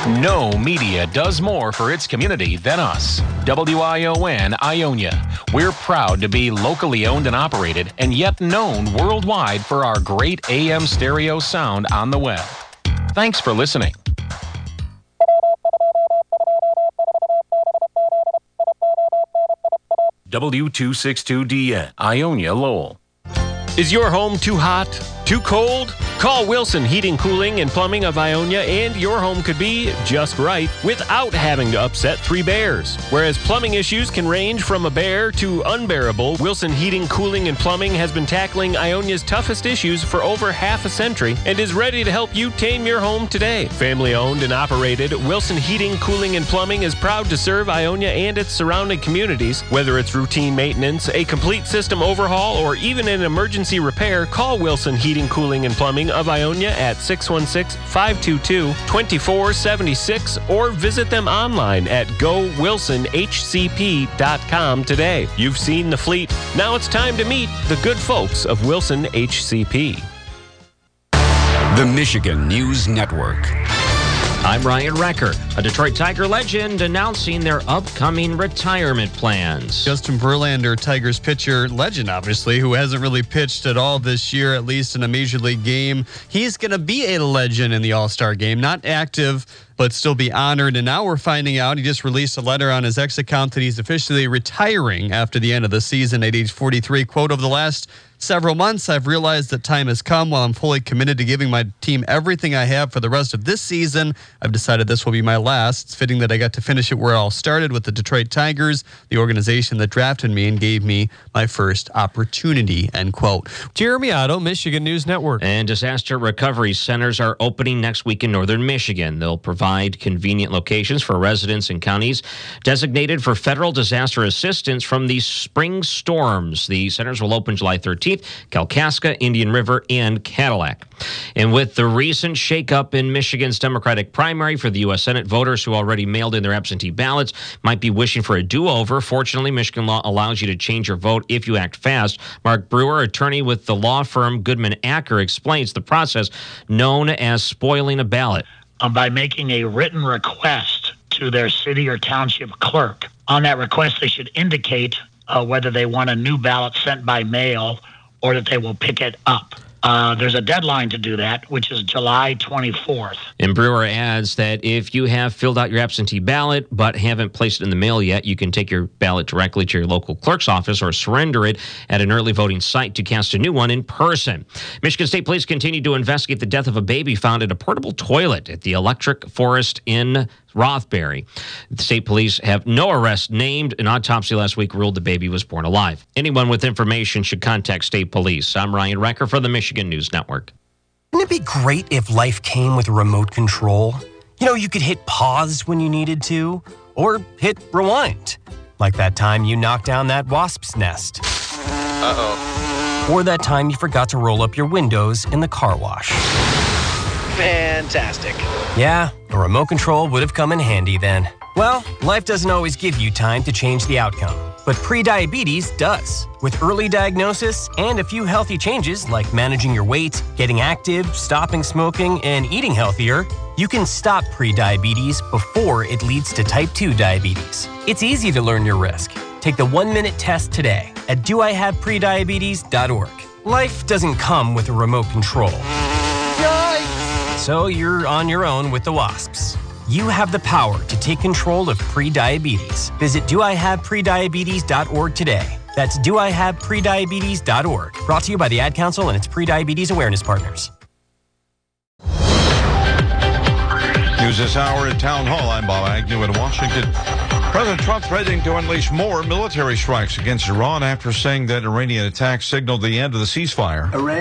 No media does more for its community than us. WION Ionia. We're proud to be locally owned and operated, and yet known worldwide for our great AM stereo sound on the web. Thanks for listening. W262DN, Ionia, Lowell. Is your home too hot? Too cold? Call Wilson Heating, Cooling, and Plumbing of Ionia, and your home could be just right without having to upset three bears. Whereas plumbing issues can range from a bear to unbearable, Wilson Heating, Cooling, and Plumbing has been tackling Ionia's toughest issues for over half a century and is ready to help you tame your home today. Family owned and operated, Wilson Heating, Cooling, and Plumbing is proud to serve Ionia and its surrounding communities. Whether it's routine maintenance, a complete system overhaul, or even an emergency repair, call Wilson Heating, Cooling, and Plumbing of Ionia at 616-522-2476 or visit them online at gowilsonhcp.com today. You've seen the fleet. Now it's time to meet the good folks of Wilson HCP. The Michigan News Network. I'm Ryan Recker. A Detroit Tiger legend announcing their upcoming retirement plans. Justin Verlander, Tigers pitcher, legend obviously, who hasn't really pitched at all this year, at least in a Major League game. He's going to be a legend in the All-Star game, not active, but still be honored. And now we're finding out, he just released a letter on his X account that he's officially retiring after the end of the season at age 43. Quote, over the last several months, I've realized that time has come. While I'm fully committed to giving my team everything I have for the rest of this season, I've decided this will be my last. It's fitting that I got to finish it where it all started with the Detroit Tigers, the organization that drafted me and gave me my first opportunity, end quote. Jeremy Otto, Michigan News Network. And disaster recovery centers are opening next week in northern Michigan. They'll provide convenient locations for residents in counties designated for federal disaster assistance from these spring storms. The centers will open July 13th, Kalkaska, Indian River, and Cadillac. And with the recent shakeup in Michigan's Democratic primary for the U.S. Senate, voters who already mailed in their absentee ballots might be wishing for a do-over. Fortunately, Michigan law allows you to change your vote if you act fast. Mark Brewer, attorney with the law firm Goodman Acker, explains the process known as spoiling a ballot. By making a written request to their city or township clerk. On that request, they should indicate whether they want a new ballot sent by mail or that they will pick it up. There's a deadline to do that, which is July 24th. And Brewer adds that if you have filled out your absentee ballot but haven't placed it in the mail yet, you can take your ballot directly to your local clerk's office or surrender it at an early voting site to cast a new one in person. Michigan State Police continue to investigate the death of a baby found in a portable toilet at the Electric Forest in Rothbury. The state police have no arrests named. An autopsy last week ruled the baby was born alive. Anyone with information should contact state police. I'm Ryan Recker for the Michigan News Network. Wouldn't it be great if life came with a remote control? You know, you could hit pause when you needed to, or hit rewind. Like that time you knocked down that wasp's nest. Uh-oh. Or that time you forgot to roll up your windows in the car wash. Fantastic. Yeah, a remote control would have come in handy then. Well, life doesn't always give you time to change the outcome, but prediabetes does. With early diagnosis and a few healthy changes like managing your weight, getting active, stopping smoking, and eating healthier, you can stop prediabetes before it leads to type 2 diabetes. It's easy to learn your risk. Take the 1-minute test today at doihaveprediabetes.org. Life doesn't come with a remote control. So you're on your own with the wasps. You have the power to take control of prediabetes. Visit doihaveprediabetes.org today. That's doihaveprediabetes.org. Brought to you by the Ad Council and its Prediabetes Awareness Partners. News this hour at Town Hall. I'm Bob Agnew in Washington. President Trump threatening to unleash more military strikes against Iran after saying that Iranian attacks signaled the end of the ceasefire.